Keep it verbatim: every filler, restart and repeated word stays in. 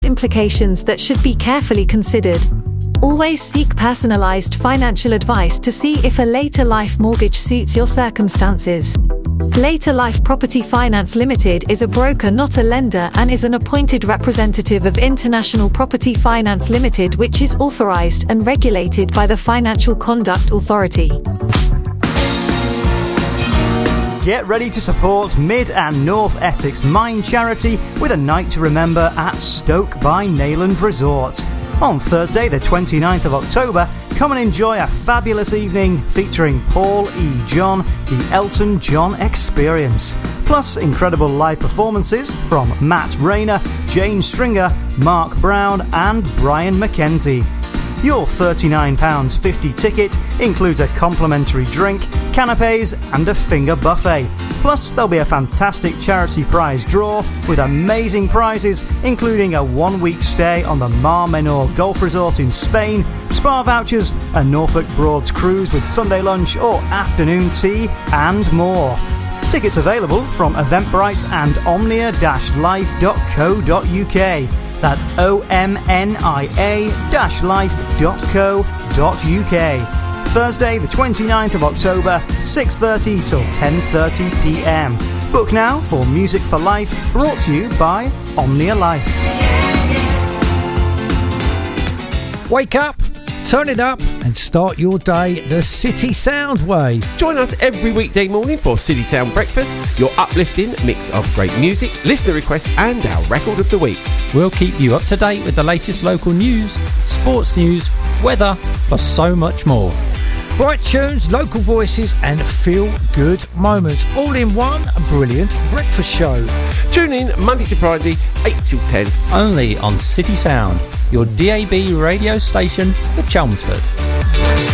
implications that should be carefully considered. Always seek personalized financial advice to see if a later life mortgage suits your circumstances. Later Life Property Finance Limited is a broker, not a lender, and is an appointed representative of International Property Finance Limited, which is authorized and regulated by the Financial Conduct Authority. Get ready to support Mid and North Essex Mine Charity with a night to remember at Stoke by Neyland Resort. On Thursday the twenty-ninth of October, come and enjoy a fabulous evening featuring Paul E. John, the Elton John Experience. Plus incredible live performances from Matt Rayner, Jane Stringer, Mark Brown and Brian McKenzie. Your thirty-nine pounds fifty ticket includes a complimentary drink, canapes and a finger buffet. Plus there'll be a fantastic charity prize draw with amazing prizes, including a one-week stay on the Mar Menor Golf Resort in Spain, spa vouchers, a Norfolk Broads cruise with Sunday lunch or afternoon tea and more. Tickets available from Eventbrite and omnia dash life dot co dot uk. That's O M N I A dash life dot co dot uk. Thursday the twenty-ninth of October, six thirty till ten thirty p m. Book now for Music for Life, brought to you by Omnia Life. Wake up, turn it up and start your day the City Sound way. Join us every weekday morning for City Sound Breakfast, your uplifting mix of great music, listener requests and our record of the week. We'll keep you up to date with the latest local news, sports news, weather, plus so much more. Bright tunes, local voices and feel-good moments, all in one brilliant breakfast show. Tune in Monday to Friday, eight till ten. Only on City Sound, your D A B radio station for Chelmsford.